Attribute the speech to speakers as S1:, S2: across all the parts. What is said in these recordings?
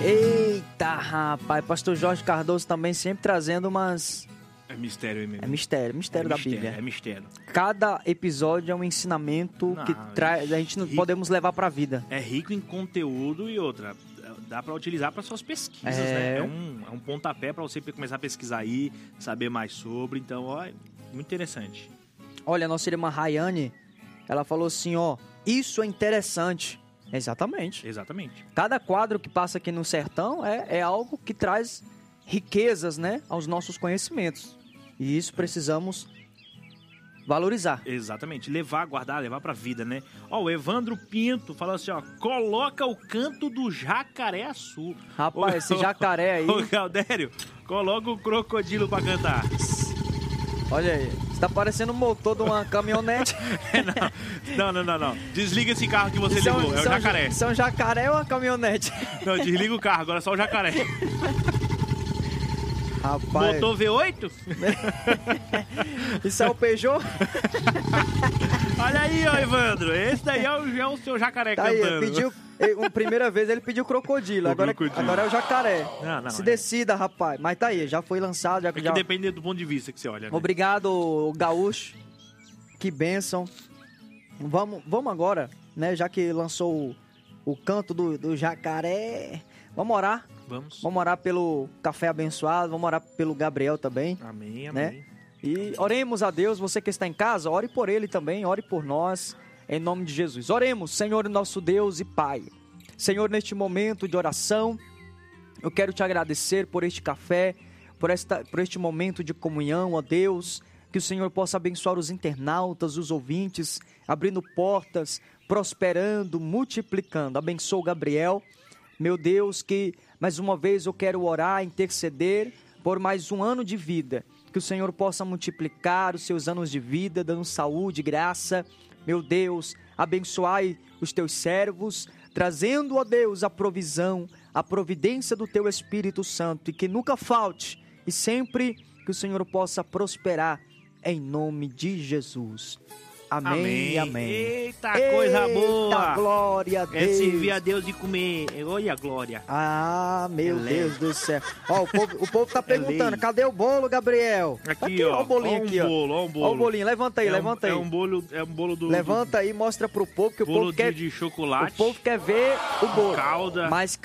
S1: Eita, rapaz, pastor Jorge Cardoso também sempre trazendo umas...
S2: É mistério aí mesmo.
S1: É mistério da Bíblia.
S2: É mistério.
S1: Cada episódio é um ensinamento que a gente não podemos levar pra vida.
S2: É rico em conteúdo e outra, dá pra utilizar para suas pesquisas, né? É um pontapé pra você começar a pesquisar aí, saber mais sobre. Então, ó, muito interessante.
S1: Olha, a nossa irmã Rayane, ela falou assim, ó, isso é interessante. Exatamente. Cada quadro que passa aqui no sertão é algo que traz riquezas, né, aos nossos conhecimentos. E isso precisamos valorizar.
S2: Exatamente. Guardar, levar pra vida, né? Ó, o Evandro Pinto falou assim, ó, coloca o canto do Jacareaçu.
S1: Rapaz, esse jacaré aí...
S2: Ô, Galdério, coloca o crocodilo pra cantar.
S1: Olha aí, está parecendo o motor de uma caminhonete.
S2: Não. Desliga esse carro que você ligou, é o jacaré.
S1: Isso é um jacaré ou uma caminhonete?
S2: Não, desliga o carro, agora é só o jacaré.
S1: Rapaz.
S2: Motor V8?
S1: Isso é o Peugeot?
S2: Olha aí, ó, Evandro. Esse daí é o seu jacaré cantando.
S1: Primeira vez ele pediu crocodilo, agora é o jacaré.
S2: Não,
S1: Se decida, rapaz. Mas tá aí, já foi lançado. Já
S2: depende do ponto de vista que você olha, né?
S1: Obrigado, Gaúcho. Que bênção. Vamos agora, né? Já que lançou o canto do jacaré. Vamos orar. Vamos orar pelo café abençoado, vamos orar pelo Gabriel também.
S2: Amém.
S1: Né? E oremos a Deus, você que está em casa, ore por ele também, ore por nós, em nome de Jesus. Oremos, Senhor nosso Deus e Pai. Senhor, neste momento de oração, eu quero te agradecer por este café, por este momento de comunhão, ó Deus, que o Senhor possa abençoar os internautas, os ouvintes, abrindo portas, prosperando, multiplicando. Abençoa o Gabriel, meu Deus, que mais uma vez eu quero orar, interceder por mais um ano de vida. Que o Senhor possa multiplicar os seus anos de vida, dando saúde, graça. Meu Deus, abençoai os teus servos, trazendo, ó Deus, a provisão, a providência do teu Espírito Santo. E que nunca falte, e sempre que o Senhor possa prosperar, em nome de Jesus. Amém.
S2: Eita, coisa boa.
S1: Glória a Deus.
S2: É servir a Deus e comer. Olha a glória.
S1: Ah, meu Deus do céu. Ó, o povo tá perguntando, cadê o bolo, Gabriel?
S2: Aqui, ó.
S1: Ó o bolinho aqui, ó.
S2: Ó o bolo.
S1: Ó o bolinho, levanta aí.
S2: É um bolo do...
S1: Levanta aí, mostra pro povo que o povo quer...
S2: de chocolate.
S1: O povo quer ver o bolo.
S2: Calda.
S1: Mas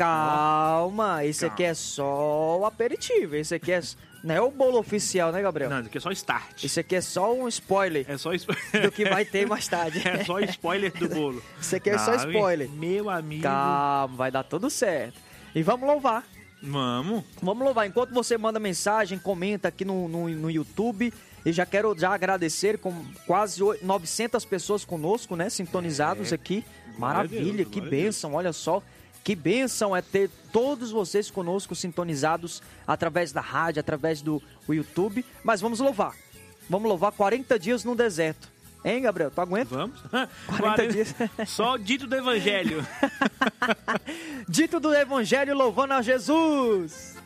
S1: calma, esse aqui é só o aperitivo. Esse aqui não é o bolo oficial, né, Gabriel?
S2: Não, isso aqui é só start.
S1: Isso aqui é só um spoiler.
S2: É só
S1: do que vai ter mais tarde.
S2: É só spoiler do bolo.
S1: Isso aqui é só spoiler.
S2: Meu amigo.
S1: Calma, vai dar tudo certo. E vamos louvar.
S2: Vamos
S1: louvar. Enquanto você manda mensagem, comenta aqui no YouTube. E já quero agradecer com quase 900 pessoas conosco, né? Sintonizados aqui. Maravilha, que bênção, olha só. Que bênção é ter todos vocês conosco sintonizados através da rádio, através do YouTube. Mas vamos louvar. Vamos louvar 40 dias no deserto. Hein, Gabriel? Tu aguenta?
S2: Vamos.
S1: 40 dias.
S2: Só dito do Evangelho.
S1: Dito do Evangelho louvando a Jesus.